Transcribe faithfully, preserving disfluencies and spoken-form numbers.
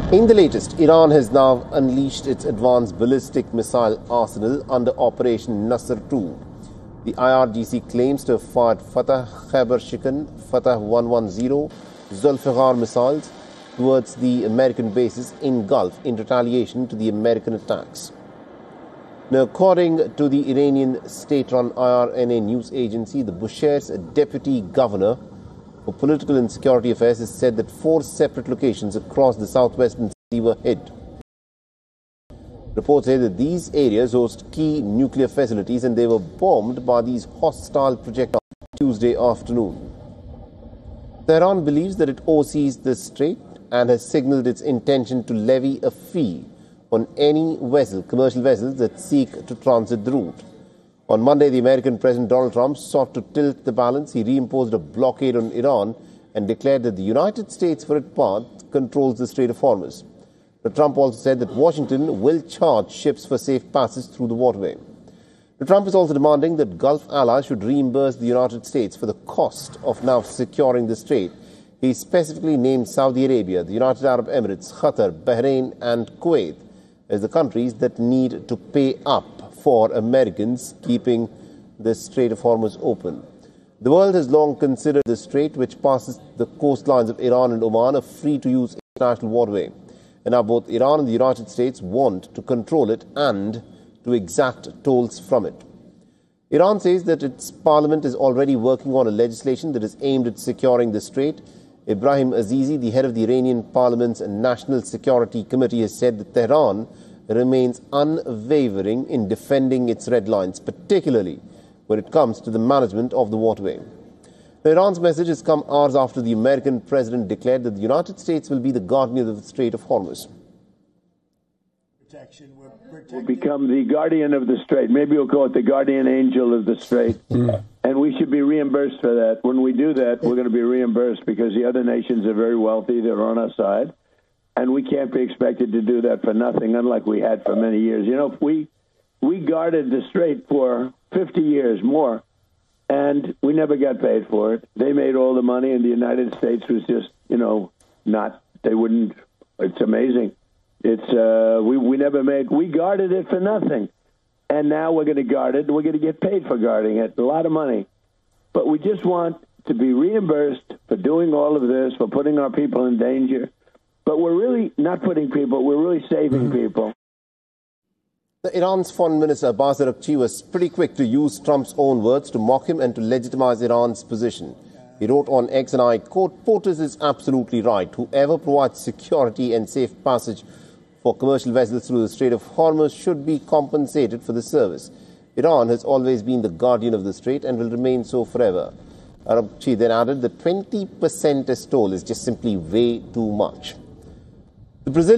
In the latest, Iran has now unleashed its advanced ballistic missile arsenal under Operation Nasr two. The I R G C claims to have fired Fatah Khyber Shikan, Fatah one ten, Zulfiqar missiles towards the American bases in Gulf in retaliation to the American attacks. Now, according to the Iranian state-run I R N A news agency, the Bushehr's deputy governor for Political and Security Affairs has said that four separate locations across the southwestern city were hit. Reports say that these areas host key nuclear facilities and they were bombed by these hostile projectiles Tuesday afternoon. Tehran believes that it oversees the strait and has signaled its intention to levy a fee on any vessel, commercial vessels that seek to transit the route. On Monday, the American President Donald Trump sought to tilt the balance. He reimposed a blockade on Iran and declared that the United States, for its part, controls the Strait of Hormuz. But Trump also said that Washington will charge ships for safe passage through the waterway. But Trump is also demanding that Gulf allies should reimburse the United States for the cost of now securing the strait. He specifically named Saudi Arabia, the United Arab Emirates, Qatar, Bahrain and Kuwait as the countries that need to pay up for Americans keeping the Strait of Hormuz open. The world has long considered the strait, which passes the coastlines of Iran and Oman, a free-to-use international waterway. And now both Iran and the United States want to control it and to exact tolls from it. Iran says that its parliament is already working on a legislation that is aimed at securing the strait. Ibrahim Azizi, the head of the Iranian Parliament's National Security Committee, has said that Tehran remains unwavering in defending its red lines, particularly when it comes to the management of the waterway. Iran's message has come hours after the American president declared that the United States will be the guardian of the Strait of Hormuz. Protection. We'll become the guardian of the strait. Maybe we'll call it the guardian angel of the strait. Mm. And we should be reimbursed for that. When we do that, we're going to be reimbursed because the other nations are very wealthy. They're on our side. And we can't be expected to do that for nothing, unlike we had for many years. You know, we we guarded the strait for fifty years more, and we never got paid for it. They made all the money, and the United States was just, you know, not, they wouldn't, it's amazing. It's, uh, we, we never made, we guarded it for nothing. And now we're going to guard it, and we're going to get paid for guarding it, a lot of money. But we just want to be reimbursed for doing all of this, for putting our people in danger. But we're really not putting people, we're really saving mm-hmm. people. The Iran's Foreign Minister Abbas Araghchi was pretty quick to use Trump's own words to mock him and to legitimize Iran's position. He wrote on X, and I quote, "POTUS is absolutely right. Whoever provides security and safe passage for commercial vessels through the Strait of Hormuz should be compensated for the service. Iran has always been the guardian of the strait and will remain so forever." Araghchi then added that twenty percent as toll is just simply way too much. The Brazil